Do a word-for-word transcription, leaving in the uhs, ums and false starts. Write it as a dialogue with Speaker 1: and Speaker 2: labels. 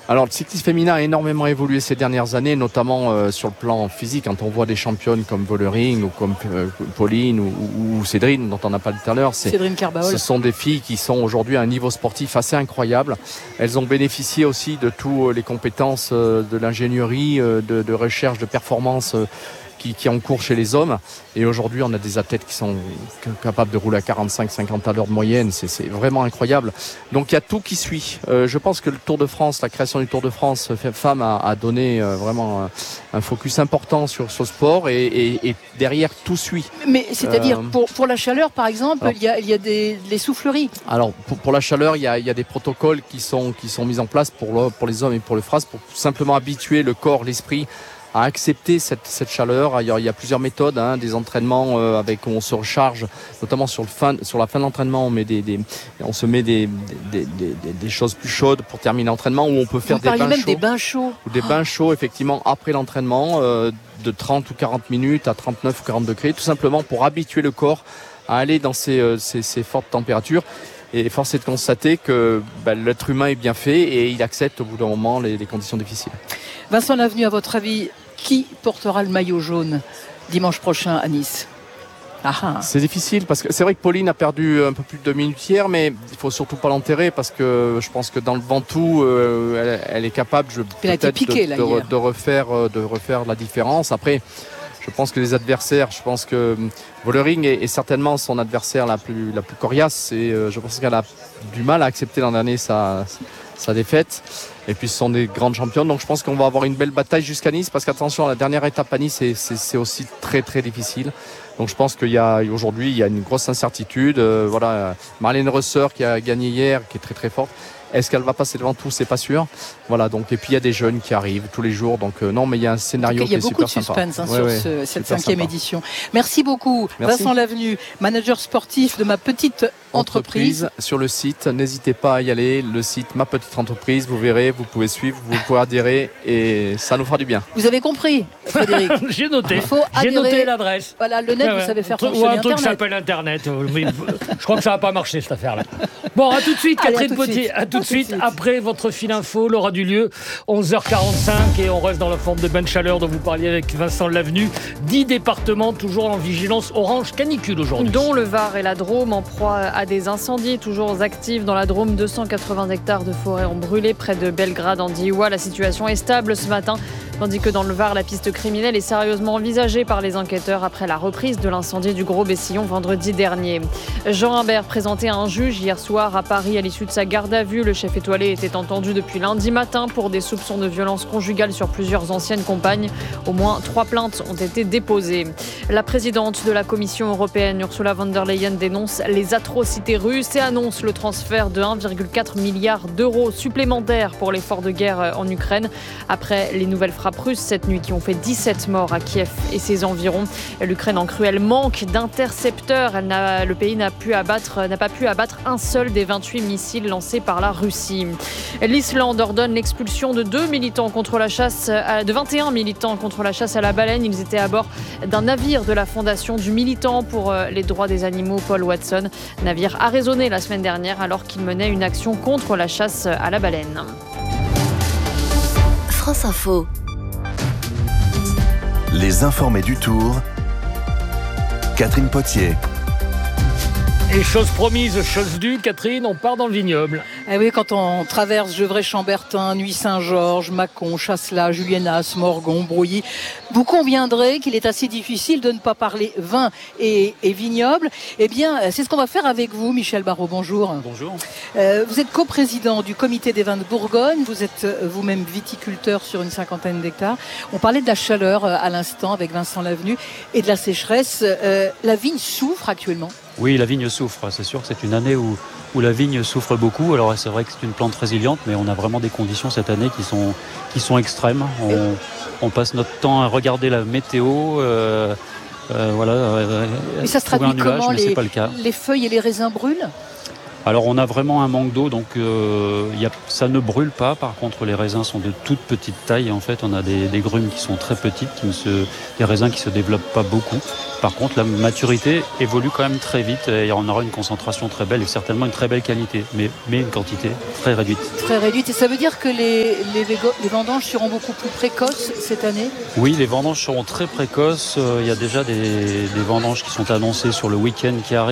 Speaker 1: Alors, le cyclisme féminin a énormément évolué ces dernières années, notamment euh, sur le plan physique. Quand on voit des championnes comme Vollering ou comme euh, Pauline ou, ou, ou Cédrine, dont on a parlé tout à l'heure, c'est, ce sont des filles qui sont aujourd'hui à un niveau sportif assez incroyable. Elles ont bénéficié aussi de toutes les compétences euh, de l'ingénierie, euh, de, de recherche, de performance euh, qui, qui est en cours chez les hommes. Et aujourd'hui, on a des athlètes qui sont capables de rouler à quarante-cinq à cinquante à l'heure de moyenne. C'est, c'est vraiment incroyable. Donc, il y a tout qui suit. Euh, je pense que le Tour de France, la création du Tour de France femmes a, a donné euh, vraiment un, un focus important sur ce sport et, et, et derrière, tout suit.
Speaker 2: Mais c'est-à-dire, euh, pour, pour la chaleur, par exemple, alors, il y a, il y a des, des souffleries.
Speaker 1: Alors, pour, pour la chaleur, il y, a, il y a des protocoles qui sont, qui sont mis en place pour, le, pour les hommes et pour les femmes pour simplement habituer le corps, l'esprit à accepter cette, cette chaleur. Il y, a, il y a plusieurs méthodes, hein, des entraînements euh, avec où on se recharge, notamment sur, le fin, sur la fin de l'entraînement, on, met des, des, on se met des, des, des, des, des choses plus chaudes pour terminer l'entraînement, où on peut faire
Speaker 2: Vous
Speaker 1: des bains,
Speaker 2: même
Speaker 1: chauds,
Speaker 2: des bains chauds.
Speaker 1: Ou des bains chauds, effectivement, après l'entraînement, euh, de trente ou quarante minutes à trente-neuf ou quarante degrés, tout simplement pour habituer le corps à aller dans ces, euh, ces, ces fortes températures. Et force est de constater que bah, l'être humain est bien fait et il accepte au bout d'un moment les, les conditions difficiles.
Speaker 2: Vincent Lavenu, à votre avis, qui portera le maillot jaune dimanche prochain à Nice? Ah ah.
Speaker 1: C'est difficile parce que c'est vrai que Pauline a perdu un peu plus de deux minutes hier, mais il faut surtout pas l'enterrer parce que je pense que dans le Ventoux, euh, elle, elle est capable je, peut-être
Speaker 2: piqué,
Speaker 1: de,
Speaker 2: là,
Speaker 1: de, de, refaire, de refaire la différence. Après, je pense que les adversaires, je pense que Vollering est, est certainement son adversaire la plus, la plus coriace et euh, je pense qu'elle a du mal à accepter l'an dernier sa, sa défaite. Et puis ce sont des grandes championnes, donc je pense qu'on va avoir une belle bataille jusqu'à Nice parce qu'attention, la dernière étape à Nice, c'est, c'est, c'est aussi très très difficile. Donc je pense qu'il y a aujourd'hui il y a une grosse incertitude. Euh, voilà, Marlène Reuser qui a gagné hier, qui est très très forte. Est-ce qu'elle va passer devant tout? C'est pas sûr. Voilà, donc et puis il y a des jeunes qui arrivent tous les jours. Donc euh, non, mais il y a un scénario qui est super sympa.
Speaker 2: Il y a beaucoup de suspense hein,
Speaker 1: ouais,
Speaker 2: sur
Speaker 1: ouais,
Speaker 2: ce, cette cinquième
Speaker 1: sympa.
Speaker 2: édition. Merci beaucoup,
Speaker 1: Merci.
Speaker 2: Vincent Lavenu, manager sportif de Ma Petite Entreprise.
Speaker 1: Entreprise. Sur le site, n'hésitez pas à y aller. Le site Ma Petite Entreprise, vous verrez, vous pouvez suivre, vous pouvez adhérer et ça nous fera du bien.
Speaker 2: Vous avez compris, Frédéric?
Speaker 3: J'ai noté.
Speaker 2: Il faut
Speaker 3: J'ai
Speaker 2: adhérer.
Speaker 3: noté l'adresse.
Speaker 2: Voilà, le net,
Speaker 3: ouais, ouais.
Speaker 2: vous savez faire
Speaker 3: Ou
Speaker 2: fonctionner
Speaker 3: un truc
Speaker 2: Internet.
Speaker 3: qui s'appelle Internet. Je crois que ça va pas marcher cette affaire-là. Bon, à tout de suite,
Speaker 2: Allez,
Speaker 3: Catherine
Speaker 2: à tout de
Speaker 3: Potier.
Speaker 2: suite.
Speaker 3: À tout de suite.
Speaker 2: suite.
Speaker 3: Après votre fil info, l'aura du lieu, onze heures quarante-cinq et on reste dans la forme de bain de chaleur dont vous parliez avec Vincent Lavenu. dix départements toujours en vigilance orange canicule aujourd'hui.
Speaker 4: Dont le Var et la Drôme en proie à des incendies toujours actifs. Dans la Drôme, deux cent quatre-vingts hectares de forêt ont brûlé près de Belgrade en Diois. La situation est stable ce matin, tandis que dans le Var, la piste criminelle est sérieusement envisagée par les enquêteurs après la reprise de l'incendie du Gros Bessillon vendredi dernier. Jean Imbert présenté à un juge hier soir à Paris à l'issue de sa garde à vue. Le chef étoilé était entendu depuis lundi matin pour des soupçons de violence conjugale sur plusieurs anciennes compagnes. Au moins trois plaintes ont été déposées. La présidente de la Commission européenne, Ursula von der Leyen, dénonce les atrocités russes et annonce le transfert de un virgule quatre milliard d'euros supplémentaires pour l'effort de guerre en Ukraine. Après les nouvelles frappes russes cette nuit qui ont fait dix-sept morts à Kiev et ses environs. L'Ukraine en cruel manque d'intercepteurs. Elle n'a, le pays n'a, pu abattre, n'a pas pu abattre un seul des vingt-huit missiles lancés par la Russie. L'Islande ordonne l'expulsion de deux militants contre la chasse, de vingt et un militants contre la chasse à la baleine. Ils étaient à bord d'un navire de la fondation du militant pour les droits des animaux Paul Watson. Navire arraisonné la semaine dernière alors qu'il menait une action contre la chasse à la baleine.
Speaker 5: France Info.
Speaker 6: Les informés du Tour. Catherine Potier.
Speaker 3: Et chose promise, chose due, Catherine, on part dans le vignoble.
Speaker 2: Eh oui, quand on traverse Gevrey-Chambertin, Nuit-Saint-Georges, Mâcon, Chasselas, Juliénas, Morgon, Brouilly, vous conviendrez qu'il est assez difficile de ne pas parler vin et, et vignoble. Eh bien, c'est ce qu'on va faire avec vous, Michel Barraud. Bonjour.
Speaker 7: Bonjour.
Speaker 2: Euh, vous êtes coprésident du comité des vins de Bourgogne. Vous êtes vous-même viticulteur sur une cinquantaine d'hectares. On parlait de la chaleur à l'instant avec Vincent Lavenu et de la sécheresse. Euh, la vigne souffre actuellement.
Speaker 7: Oui, la vigne souffre. C'est sûr que c'est une année où, où la vigne souffre beaucoup. Alors c'est vrai que c'est une plante résiliente, mais on a vraiment des conditions cette année qui sont, qui sont extrêmes. On, on passe notre temps à regarder la météo. Euh, euh, voilà, euh,
Speaker 2: mais ça se traduit
Speaker 7: nuage,
Speaker 2: comment
Speaker 7: mais
Speaker 2: les,
Speaker 7: c'est pas le cas.
Speaker 2: Les feuilles et les raisins brûlent ?
Speaker 7: Alors on a vraiment un manque d'eau, donc euh, y a, ça ne brûle pas. Par contre, les raisins sont de toute petite taille. En fait, on a des, des grumes qui sont très petites, qui ne se, des raisins qui se développent pas beaucoup. Par contre, la maturité évolue quand même très vite et on aura une concentration très belle et certainement une très belle qualité, mais, mais une quantité très réduite.
Speaker 2: Très réduite. Et ça veut dire que les, les, les vendanges seront beaucoup plus précoces cette année ?
Speaker 7: Oui, les vendanges seront très précoces. Il y a déjà des, des vendanges qui sont annoncées sur le week-end qui arrive.